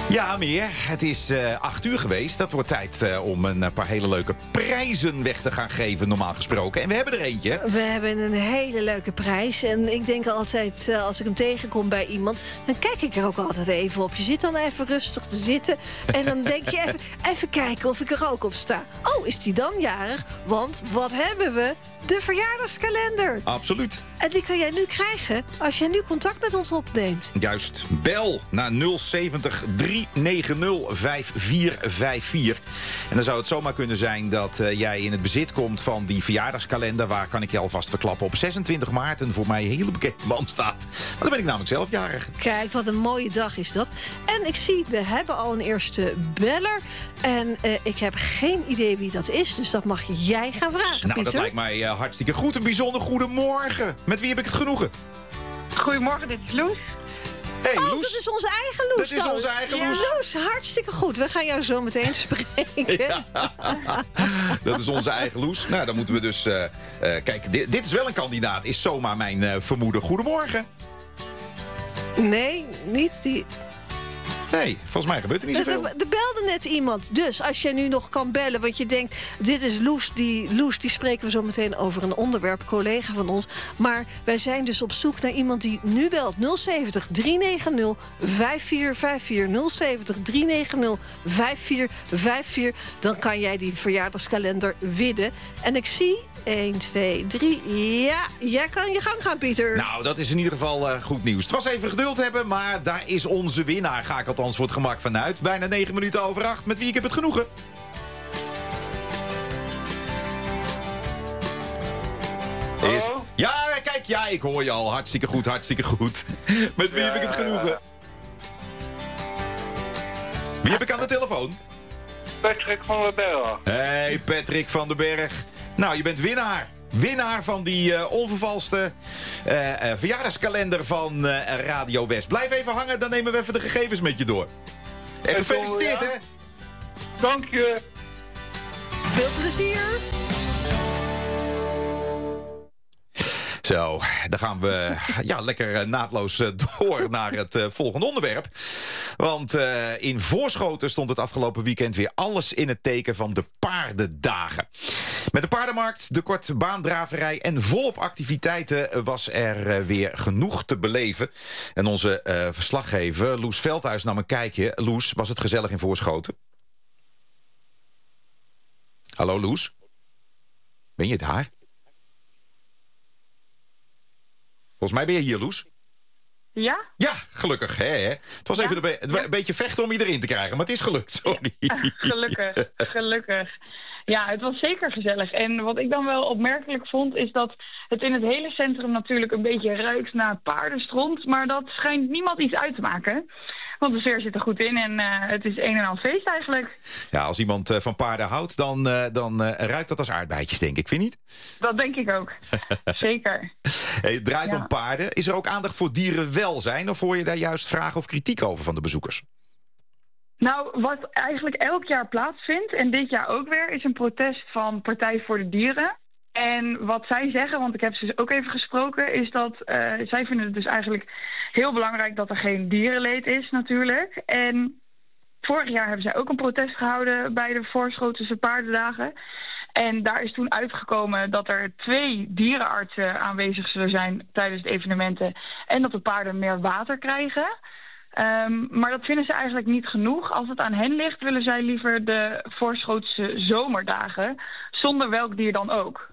Ja, meer. Het is 8 uur geweest. Dat wordt tijd om een paar hele leuke prijzen weg te gaan geven, normaal gesproken. En we hebben er eentje. We hebben een hele leuke prijs. En ik denk altijd, als ik hem tegenkom bij iemand, dan kijk ik er ook altijd even op. Je zit dan even rustig te zitten. En dan denk je even kijken of ik er ook op sta. Oh, is die dan jarig? Want wat hebben we? De verjaardagskalender. Absoluut. En die kan jij nu krijgen als jij nu contact met ons opneemt. Juist. Bel naar 070 390 5454. En dan zou het zomaar kunnen zijn dat jij in het bezit komt van die verjaardagskalender. Waar, kan ik je alvast verklappen, op 26 maart een voor mij hele bekende man staat. Maar dan ben ik namelijk zelf jarig. Kijk, wat een mooie dag is dat. En ik zie, we hebben al een eerste beller. En ik heb geen idee wie dat is. Dus dat mag jij gaan vragen, Nou, Pieter. dat lijkt mij hartstikke goed. Een bijzonder goedemorgen. Met wie heb ik het genoegen? Goedemorgen, dit is Loes. Hey, Oh, Loes. dat is onze eigen Loes. Dat is dan. onze eigen Loes. Loes, hartstikke goed. We gaan jou zo meteen spreken. Dat is onze eigen Loes. Nou, dan moeten we dus... kijk, dit is wel een kandidaat, is zomaar mijn vermoeden. Goedemorgen. Nee, niet die. Nee, volgens mij gebeurt er niet zoveel. Er belde net iemand. Dus als jij nu nog kan bellen, want je denkt, dit is Loes. Die spreken we zo meteen over een onderwerp, collega van ons. Maar wij zijn dus op zoek naar iemand die nu belt. 070 390 5454. 070 390 5454. Dan kan jij die verjaardagskalender winnen. En ik zie 1, 2, 3. Ja, jij kan je gang gaan, Pieter. Nou, dat is in ieder geval goed nieuws. Het was even geduld hebben, maar daar is onze winnaar. Ga ik althans voor het gemak vanuit. Bijna 9 minuten over 8. Met wie ik heb het genoegen. Hallo? Ja, kijk, ja, ik hoor je al. Hartstikke goed, hartstikke goed. Met wie heb ik het genoegen? Wie heb ik aan de telefoon? Patrick van der Berg. Hey, Patrick van den Berg. Nou, je bent winnaar. Winnaar van die onvervalste verjaardagskalender van Radio West. Blijf even hangen, dan nemen we even de gegevens met je door. En gefeliciteerd, ja. hè? Dank je. Veel plezier. Zo, dan gaan we lekker naadloos door naar het volgende onderwerp. Want in Voorschoten stond het afgelopen weekend weer alles in het teken van de paardendagen. Met de paardenmarkt, de kortbaandraverij en volop activiteiten was er weer genoeg te beleven. En onze verslaggever Loes Veldhuis nam een kijkje. Loes, was het gezellig in Voorschoten? Hallo Loes? Ben je daar? Volgens mij ben je hier, Loes. Ja? Ja, gelukkig. Hè? Het was even een beetje vechten om je erin te krijgen, maar het is gelukt. Sorry. Gelukkig. Ja, het was zeker gezellig. En wat ik dan wel opmerkelijk vond, is dat het in het hele centrum natuurlijk een beetje ruikt naar paardenstront. Maar dat schijnt niemand iets uit te maken. Want de sfeer zit er goed in en het is een en al feest eigenlijk. Ja, als iemand van paarden houdt, dan ruikt dat als aardbeidjes, denk ik. Vind je niet? Dat denk ik ook. Zeker. Hey, het draait om paarden. Is er ook aandacht voor dierenwelzijn? Of hoor je daar juist vragen of kritiek over van de bezoekers? Nou, wat eigenlijk elk jaar plaatsvindt, en dit jaar ook weer, is een protest van Partij voor de Dieren. En wat zij zeggen, want ik heb ze ook even gesproken, is dat zij vinden het dus eigenlijk heel belangrijk dat er geen dierenleed is natuurlijk. En vorig jaar hebben zij ook een protest gehouden bij de Voorschotense paardendagen. En daar is toen uitgekomen dat er 2 dierenartsen aanwezig zullen zijn tijdens de evenementen. En dat de paarden meer water krijgen. Maar dat vinden ze eigenlijk niet genoeg. Als het aan hen ligt, willen zij liever de Voorschotense zomerdagen. Zonder welk dier dan ook.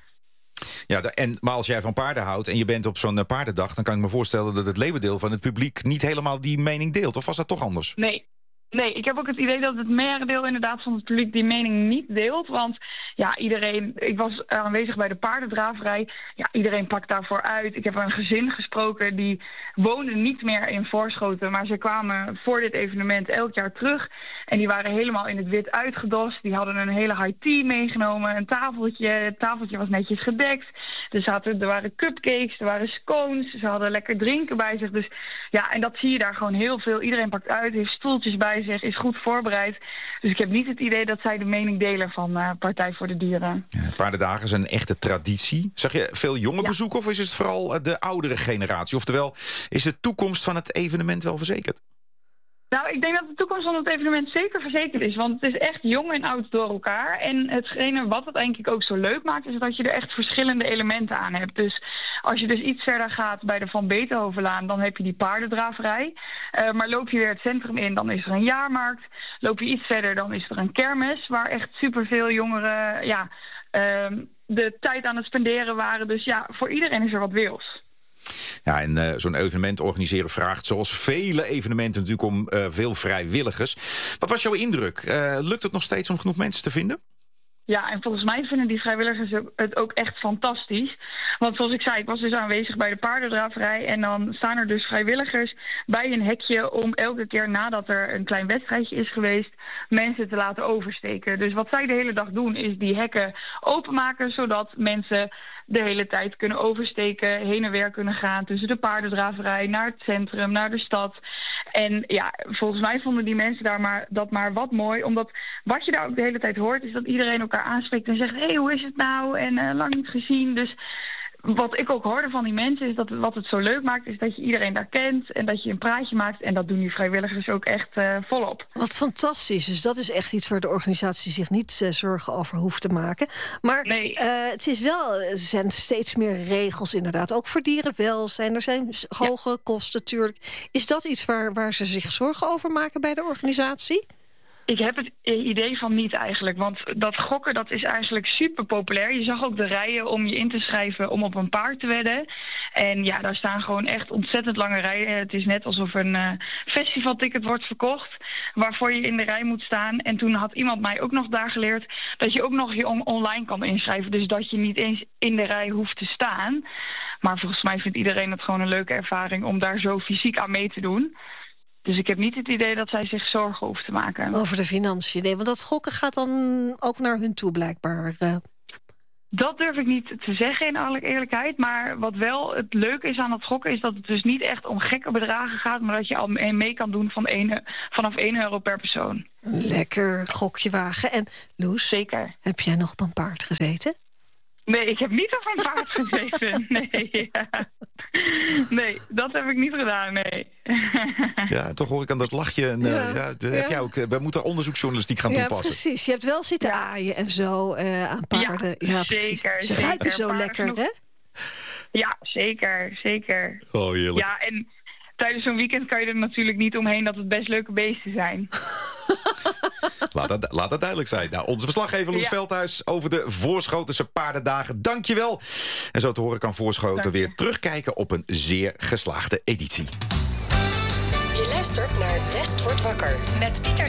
Ja, maar als jij van paarden houdt en je bent op zo'n paardendag, dan kan ik me voorstellen dat het leeuwendeel van het publiek niet helemaal die mening deelt. Of was dat toch anders? Nee, ik heb ook het idee dat het merendeel inderdaad van het publiek die mening niet deelt. Want ja, ik was aanwezig bij de paardendraverij. Ja, iedereen pakt daarvoor uit. Ik heb een gezin gesproken die woonde niet meer in Voorschoten. Maar ze kwamen voor dit evenement elk jaar terug. En die waren helemaal in het wit uitgedost. Die hadden een hele high tea meegenomen. Een tafeltje. Het tafeltje was netjes gedekt. Er waren cupcakes, er waren scones. Ze hadden lekker drinken bij zich. Dus ja, en dat zie je daar gewoon heel veel. Iedereen pakt uit, heeft stoeltjes bij zich, is goed voorbereid. Dus ik heb niet het idee dat zij de mening delen van Partij voor de Dieren. Ja, paardendagen is een echte traditie. Zag je veel jonge bezoeken of is het vooral de oudere generatie? Oftewel, is de toekomst van het evenement wel verzekerd? Nou, ik denk dat de toekomst van het evenement zeker verzekerd is. Want het is echt jong en oud door elkaar. En hetgene wat het eigenlijk ook zo leuk maakt, is dat je er echt verschillende elementen aan hebt. Dus als je dus iets verder gaat bij de Van Beethovenlaan, dan heb je die paardendraverij. Maar loop je weer het centrum in, dan is er een jaarmarkt. Loop je iets verder, dan is er een kermis, waar echt superveel jongeren de tijd aan het spenderen waren. Dus ja, voor iedereen is er wat wils. Ja, en zo'n evenement organiseren vraagt, zoals vele evenementen natuurlijk, om veel vrijwilligers. Wat was jouw indruk? Lukt het nog steeds om genoeg mensen te vinden? Ja, en volgens mij vinden die vrijwilligers het ook echt fantastisch. Want zoals ik zei, ik was dus aanwezig bij de paardendraverij. En dan staan er dus vrijwilligers bij een hekje om elke keer nadat er een klein wedstrijdje is geweest, mensen te laten oversteken. Dus wat zij de hele dag doen, is die hekken openmaken, zodat mensen de hele tijd kunnen oversteken, heen en weer kunnen gaan tussen de paardendraverij naar het centrum, naar de stad. En ja, volgens mij vonden die mensen dat maar wat mooi. Omdat wat je daar ook de hele tijd hoort, is dat iedereen elkaar aanspreekt en zegt, hey, hoe is het nou? En lang niet gezien. Dus wat ik ook hoorde van die mensen is dat wat het zo leuk maakt, is dat je iedereen daar kent en dat je een praatje maakt. En dat doen die vrijwilligers ook echt volop. Wat fantastisch. Dus dat is echt iets waar de organisatie zich niet zorgen over hoeft te maken. Maar nee. Het is wel, er zijn steeds meer regels inderdaad. Ook voor dierenwelzijn. Er zijn hoge kosten natuurlijk. Is dat iets waar ze zich zorgen over maken bij de organisatie? Ik heb het idee van niet eigenlijk, want dat gokken dat is eigenlijk super populair. Je zag ook de rijen om je in te schrijven om op een paard te wedden. En ja, daar staan gewoon echt ontzettend lange rijen. Het is net alsof een festivalticket wordt verkocht, waarvoor je in de rij moet staan. En toen had iemand mij ook nog daar geleerd dat je ook nog je online kan inschrijven. Dus dat je niet eens in de rij hoeft te staan. Maar volgens mij vindt iedereen het gewoon een leuke ervaring om daar zo fysiek aan mee te doen. Dus ik heb niet het idee dat zij zich zorgen hoeft te maken. Over de financiën, nee, want dat gokken gaat dan ook naar hun toe blijkbaar. Dat durf ik niet te zeggen in alle eerlijkheid. Maar wat wel het leuke is aan het gokken, is dat het dus niet echt om gekke bedragen gaat, maar dat je al mee kan doen vanaf €1 per persoon. Lekker gokje wagen. En Loes, zeker. Heb jij nog op een paard gezeten? Nee, ik heb niet op een paard gezeten. Nee. Nee, dat heb ik niet gedaan, nee. Ja, toch hoor ik aan dat lachje. En, heb jij ook, we moeten onderzoeksjournalistiek gaan toepassen. Ja, precies. Je hebt wel zitten aaien en zo aan paarden. Ja, zeker. Ze ruiken zo lekker, hè? Ja, zeker. Oh, heerlijk. Ja, en tijdens zo'n weekend kan je er natuurlijk niet omheen dat het best leuke beesten zijn. Laat dat duidelijk zijn. Nou, onze verslaggever Loes Veldhuis over de Voorschotense paardendagen. Dank je wel. En zo te horen kan Voorschoten weer terugkijken op een zeer geslaagde editie. Je luistert naar West wordt wakker met Pieter